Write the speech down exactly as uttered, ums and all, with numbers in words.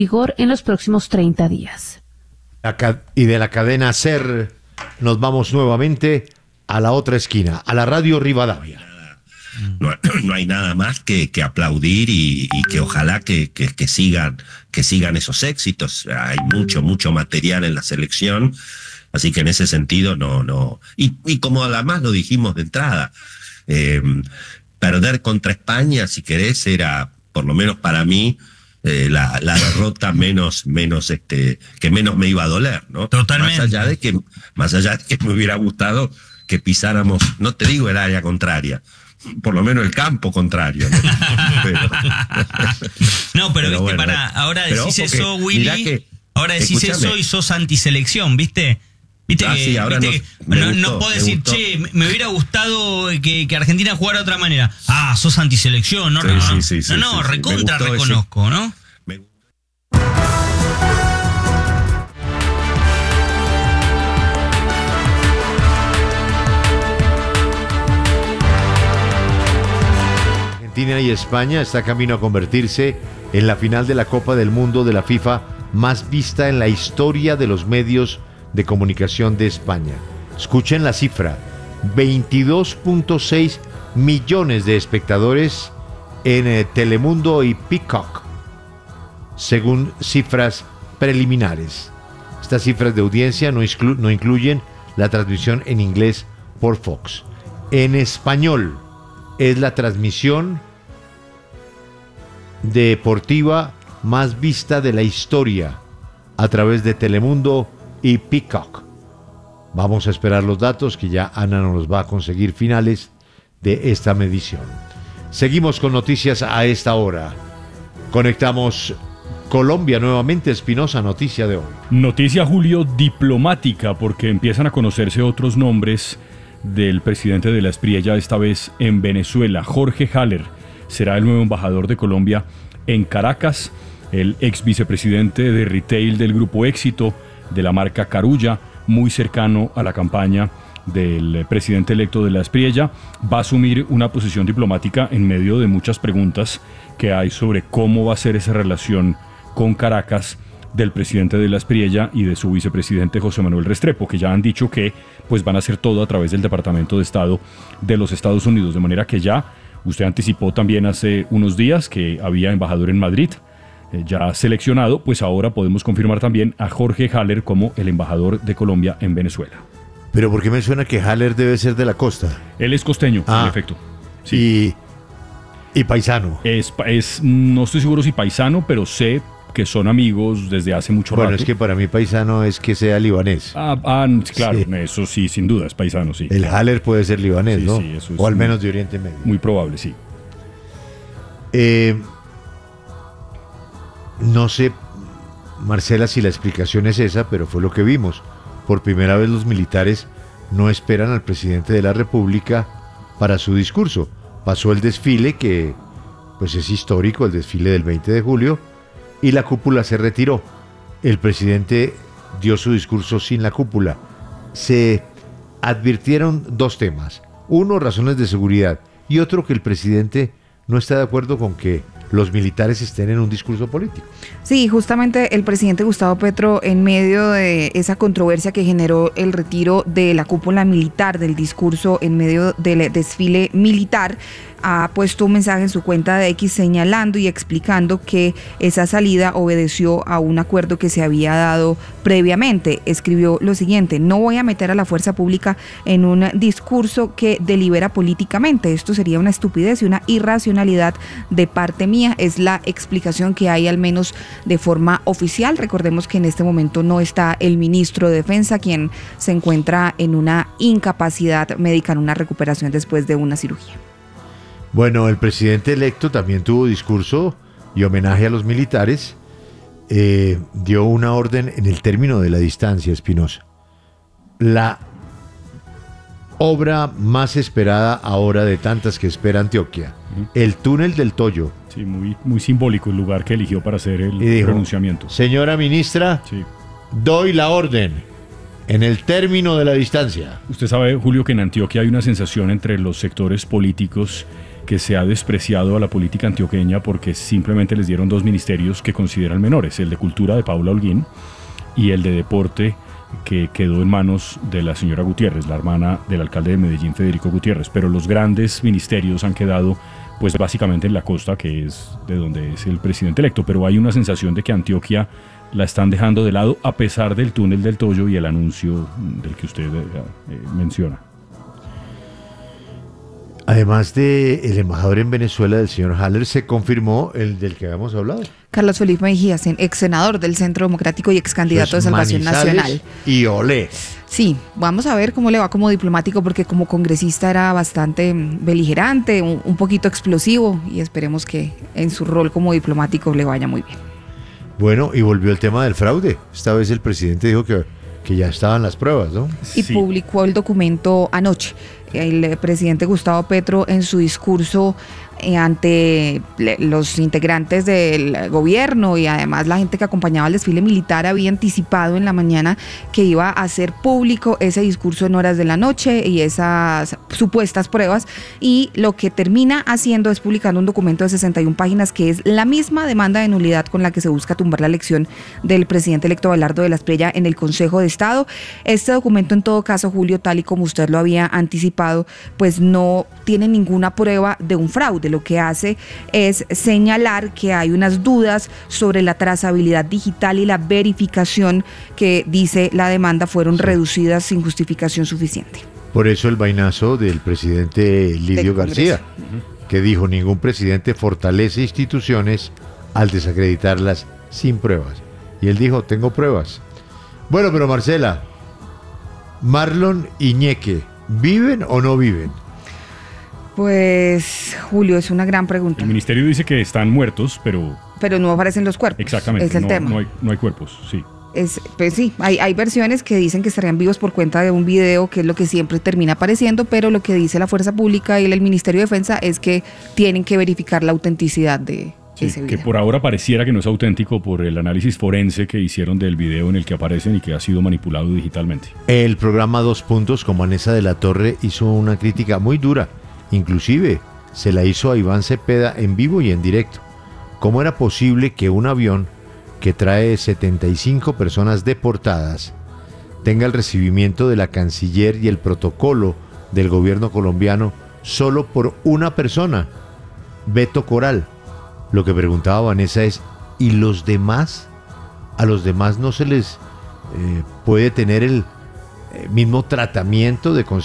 vigor en los próximos treinta días. Y de la cadena SER nos vamos nuevamente a la otra esquina, a la radio Rivadavia. No, no hay nada más que, que aplaudir y, y que ojalá que, que, que sigan que sigan esos éxitos. Hay mucho, mucho material en la selección, así que en ese sentido no, no. Y, y como además lo dijimos de entrada, eh, perder contra España, si querés, era, por lo menos para mí, eh, la, la derrota menos, menos este, que menos me iba a doler, ¿no? Totalmente. Más allá de que, más allá de que me hubiera gustado que pisáramos, no te digo el área contraria, por lo menos el campo contrario, ¿no? pero, no, pero, pero viste, bueno, para, ahora decís eso, Willy, que, ahora decís escúchame. eso y sos antiselección, ¿viste? Viste ah, que, sí, ahora viste no, que no, gustó, no puedo decir, gustó. che, me hubiera gustado que, que Argentina jugara de otra manera. Ah, sos antiselección, no, sí, no, sí, no, sí, sí, no, no sí, sí. recontra Me reconozco, ese, ¿no? Me... Argentina y España está camino a convertirse en la final de la Copa del Mundo de la FIFA más vista en la historia de los medios de comunicación de España. Escuchen la cifra, veintidós punto seis millones de espectadores en eh, Telemundo y Peacock, según cifras preliminares. Estas cifras de audiencia no, exclu- no incluyen la transmisión en inglés por Fox. En español es la transmisión deportiva más vista de la historia a través de Telemundo y Peacock. Vamos a esperar los datos que ya Ana nos va a conseguir finales de esta medición. Seguimos con noticias a esta hora. Conectamos Colombia nuevamente. Espinosa, noticia de hoy. Noticia, Julio, diplomática, porque empiezan a conocerse otros nombres del presidente de la Espriella, esta vez en Venezuela. Jorge Haller será el nuevo embajador de Colombia en Caracas. El ex vicepresidente de retail del Grupo Éxito, de la marca Carulla, muy cercano a la campaña del presidente electo de la Espriella, va a asumir una posición diplomática en medio de muchas preguntas que hay sobre cómo va a ser esa relación con Caracas del presidente de la Espriella y de su vicepresidente José Manuel Restrepo, que ya han dicho que pues van a hacer todo a través del Departamento de Estado de los Estados Unidos, de manera que ya, usted anticipó también hace unos días que había embajador en Madrid, eh, ya seleccionado, pues ahora podemos confirmar también a Jorge Haller como el embajador de Colombia en Venezuela. ¿Pero por qué me suena que Haller debe ser de la costa? Él es costeño, ah, en efecto. Sí. Y, y paisano. Es, es, no estoy seguro si paisano, pero sé que son amigos desde hace mucho bueno, rato. Bueno, es que para mí paisano es que sea libanés. Ah, ah claro, sí. Eso sí, sin duda, es paisano, sí. El Haller puede ser libanés, sí, ¿no? Sí, eso es o al muy, menos de Oriente Medio. Muy probable, sí. Eh, no sé, Marcela, si la explicación es esa, pero fue lo que vimos. Por primera vez los militares no esperan al presidente de la República para su discurso. Pasó el desfile, que pues es histórico, el desfile del veinte de julio, y la cúpula se retiró. El presidente dio su discurso sin la cúpula. Se advirtieron dos temas. Uno, razones de seguridad, y otro, que el presidente no está de acuerdo con que los militares estén en un discurso político. Sí, justamente el presidente Gustavo Petro, en medio de esa controversia que generó el retiro de la cúpula militar del discurso en medio del desfile militar, ha puesto un mensaje en su cuenta de X señalando y explicando que esa salida obedeció a un acuerdo que se había dado previamente. Escribió lo siguiente: no voy a meter a la fuerza pública en un discurso que delibera políticamente. Esto sería una estupidez y una irracionalidad de parte mía. Es la explicación que hay, al menos de forma oficial. Recordemos que en este momento no está el ministro de Defensa, quien se encuentra en una incapacidad médica, en una recuperación después de una cirugía. Bueno, el presidente electo también tuvo discurso y homenaje a los militares. Eh, dio una orden en el término de la distancia, Espinosa. La obra más esperada ahora de tantas que espera Antioquia, uh-huh. el túnel del Toyo. Sí, muy, muy simbólico el lugar que eligió para hacer el dijo, pronunciamiento. Señora ministra, sí. doy la orden en el término de la distancia. Usted sabe, Julio, que en Antioquia hay una sensación entre los sectores políticos que se ha despreciado a la política antioqueña porque simplemente les dieron dos ministerios que consideran menores, el de Cultura de Paula Holguín y el de Deporte, que quedó en manos de la señora Gutiérrez, la hermana del alcalde de Medellín, Federico Gutiérrez, pero los grandes ministerios han quedado pues básicamente en la costa, que es de donde es el presidente electo, pero hay una sensación de que Antioquia la están dejando de lado a pesar del túnel del Toyo y el anuncio del que usted eh, menciona. Además del embajador en Venezuela, del señor Haller, se confirmó el del que habíamos hablado. Carlos Felipe Mejía, ex senador del Centro Democrático y ex candidato de Salvación Nacional. Y olé. Sí, vamos a ver cómo le va como diplomático, porque como congresista era bastante beligerante, un, un poquito explosivo, y esperemos que en su rol como diplomático le vaya muy bien. Bueno, y volvió el tema del fraude. Esta vez el presidente dijo que, que ya estaban las pruebas, ¿no? Y Sí. publicó el documento anoche. El presidente Gustavo Petro, en su discurso eh, ante le, los integrantes del gobierno y además la gente que acompañaba al desfile militar, había anticipado en la mañana que iba a hacer público ese discurso en horas de la noche y esas supuestas pruebas, y lo que termina haciendo es publicando un documento de sesenta y una páginas que es la misma demanda de nulidad con la que se busca tumbar la elección del presidente electo Abelardo de la Espriella en el Consejo de Estado. Este documento, en todo caso, Julio, tal y como usted lo había anticipado, pues no tiene ninguna prueba de un fraude. Lo que hace es señalar que hay unas dudas sobre la trazabilidad digital y la verificación que, dice la demanda, fueron sí. reducidas sin justificación suficiente. Por eso el vainazo del presidente Lidio García, uh-huh. que dijo: ningún presidente fortalece instituciones al desacreditarlas sin pruebas. Y él dijo: tengo pruebas. Bueno, pero Marcela, Marlon y Ñeque, ¿viven o no viven? Pues, Julio, es una gran pregunta. El ministerio dice que están muertos, pero... Pero no aparecen los cuerpos. Exactamente, es el no, tema. No hay, no hay cuerpos, sí. Es, pues sí, hay, hay versiones que dicen que estarían vivos por cuenta de un video, que es lo que siempre termina apareciendo, pero lo que dice la Fuerza Pública y el Ministerio de Defensa es que tienen que verificar la autenticidad de sí, ese video. Que por ahora pareciera que no es auténtico por el análisis forense que hicieron del video en el que aparecen y que ha sido manipulado digitalmente. El programa Dos Puntos con Vanessa de la Torre hizo una crítica muy dura, inclusive se la hizo a Iván Cepeda en vivo y en directo. ¿Cómo era posible que un avión que trae setenta y cinco personas deportadas tenga el recibimiento de la canciller y el protocolo del gobierno colombiano solo por una persona, Beto Coral? Lo que preguntaba Vanessa es: ¿y los demás? ¿A los demás no se les eh, puede tener el eh, mismo tratamiento de